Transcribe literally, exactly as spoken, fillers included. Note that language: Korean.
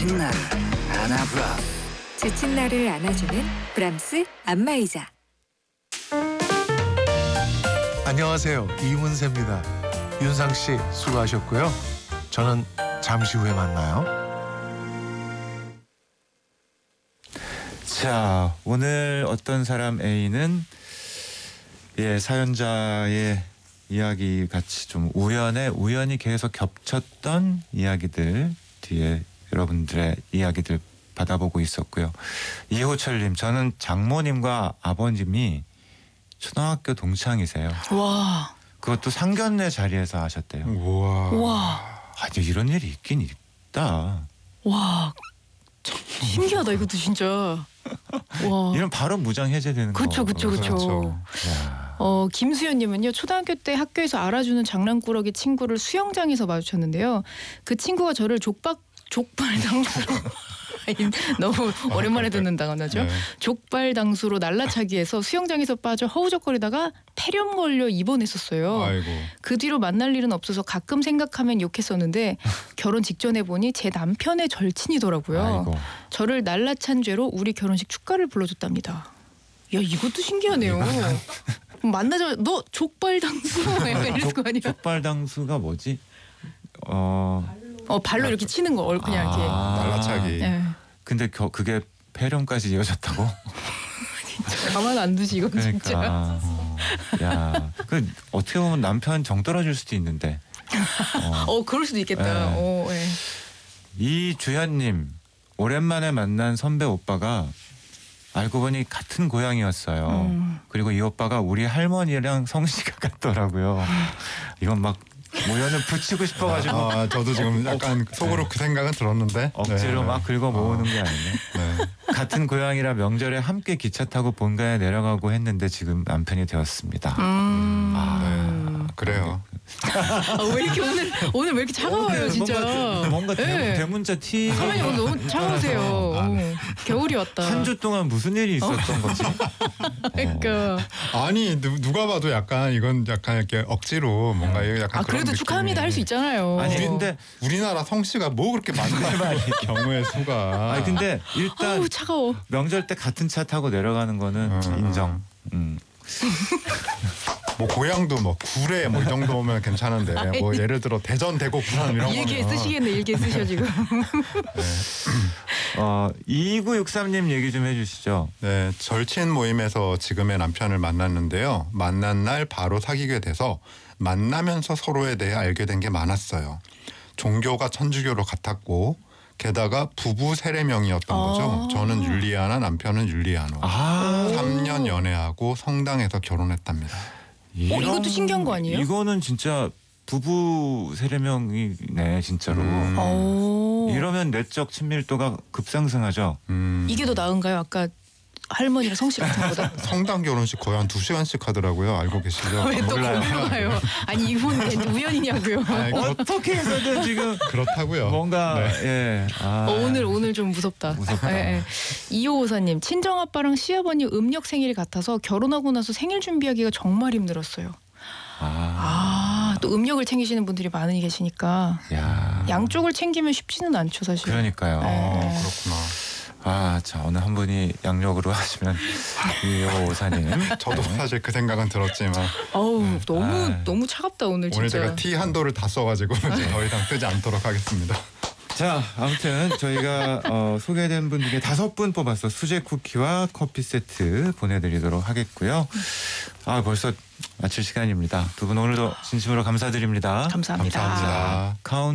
지친 나를 안아브라. 지친 나를 안아주는 브람스 안마의자. 안녕하세요. 이문세입니다. 윤상 씨 수고하셨고요. 저는 잠시 후에 만나요. 자, 오늘 어떤 사람 A는 예, 사연자의 이야기 같이 좀 우연에 우연히 계속 겹쳤던 이야기들 뒤에 여러분들의 이야기들 받아보고 있었고요. 이호철님, 저는 장모님과 아버님이 초등학교 동창이세요. 와. 그것도 상견례 자리에서 하셨대요. 우와. 와. 아, 이런 일이 있긴 있다. 와. 참 신기하다 이것도 진짜. 와. 이런 바로 무장 해제되는 거. 그렇죠, 그렇죠, 그렇죠. 어, 김수연님은요, 초등학교 때 학교에서 알아주는 장난꾸러기 친구를 수영장에서 마주쳤는데요. 그 친구가 저를 족박 족발 당수로 너무 오랜만에 듣는 단어죠. 네. 족발 당수로 날라차기해서 수영장에서 빠져 허우적거리다가 폐렴 걸려 입원했었어요. 아이고. 그 뒤로 만날 일은 없어서 가끔 생각하면 욕했었는데 결혼 직전에 보니 제 남편의 절친이더라고요. 아이고. 저를 날라찬 죄로 우리 결혼식 축가를 불러줬답니다. 야, 이것도 신기하네요. 만나자마자 너 족발 당수 약간 이럴 거 아니야? 족발 당수가 뭐지? 어. 어, 발로 이렇게 치는 거 그냥 이렇게. 아. 날라차기. 네. 근데 겨, 그게 폐렴까지 이어졌다고? 진짜 가만 안 두지 이건 그러니까. 진짜. 어. 야, 그 어떻게 보면 남편 정 떨어질 수도 있는데. 어. 어, 그럴 수도 있겠다. 네. 어, 네. 이주현님, 오랜만에 만난 선배 오빠가 알고 보니 같은 고향이었어요. 음. 그리고 이 오빠가 우리 할머니랑 성씨가 같더라고요. 이건 막 모연을 붙이고 싶어가지고 아, 저도 지금 약간 속으로 그 생각은 들었는데 억지로 네. 막 긁어 모으는 게 아니네. 네. 같은 고향이라 명절에 함께 기차 타고 본가에 내려가고 했는데 지금 남편이 되었습니다. 음. 아, 그래요. 아, 왜 이렇게 오늘 오늘 왜 이렇게 차가워요, 진짜. 뭔가, 뭔가 대, 네. 대문자 티. 화면이 오늘 너무 차가우세요. 어, 겨울이 왔다. 한 주 동안 무슨 일이 있었던 거지? 그러니까. 아니 누, 누가 봐도 약간 이건 약간 이렇게 억지로 뭔가 이거 약간 아, 그런 그래도 느낌이. 축하합니다 할 수 있잖아요. 아니 근데 우리나라 성씨가 뭐 그렇게 많나요? 경우의 수가. 아니 근데 일단 아우 차가워. 명절 때 같은 차 타고 내려가는 거는 음. 인정. 음. 뭐 고향도 뭐 구례 뭐 이 정도면 괜찮은데 뭐 예를 들어 대전 대구 부산 이런 거면 일기에 쓰시겠네. 일기에 쓰셔 지금. 어, 이구육삼님 얘기 좀 해주시죠. 네, 절친 모임에서 지금의 남편을 만났는데요. 만난 날 바로 사귀게 돼서 만나면서 서로에 대해 알게 된 게 많았어요. 종교가 천주교로 같았고 게다가 부부 세례명이었던 아. 거죠. 저는 율리아나 남편은 율리아노. 아, 삼 년 연애하고 성당에서 결혼했답니다. 이런- 이것도 신기한 거 아니에요? 이거는 진짜 부부 세례명이네 진짜로. 음. 오. 이러면 내적 친밀도가 급상승하죠. 음, 이게 더 나은가요? 아까 할머니랑 성씨 같은 거보다? 성당 결혼식 거의 한 두 시간씩 하더라고요. 알고 계시죠? 왜 또 몰라요. 거기로 가요? 아니 이분 우연이냐고요? 아니, 그렇, 어떻게 해서든 지금 그렇다고요. 뭔가 예. 아. 어, 오늘 오늘 좀 무섭다. 무섭다. 예, 예. 이오오사님 친정 아빠랑 시아버님 음력 생일이 같아서 결혼하고 나서 생일 준비하기가 정말 힘들었어요. 아. 아, 또 음력을 챙기시는 분들이 많이 계시니까 야. 양쪽을 챙기면 쉽지는 않죠 사실. 그러니까요. 네. 어, 그렇구나. 아, 자 어느 한 분이 양력으로 하시면 이오오사님. 저도 사실 그 생각은 들었지만 어우 너무 아. 너무 차갑다 오늘 진짜. 오늘 제가 티 한도를 다 써가지고 이제 더 이상 쓰지 않도록 하겠습니다. 자, 아무튼 저희가 어, 소개된 분 중에 다섯 분 뽑아서 수제 쿠키와 커피 세트 보내드리도록 하겠고요. 아, 벌써 마칠 시간입니다. 두 분 오늘도 진심으로 감사드립니다. 감사합니다. 감사합니다. 카운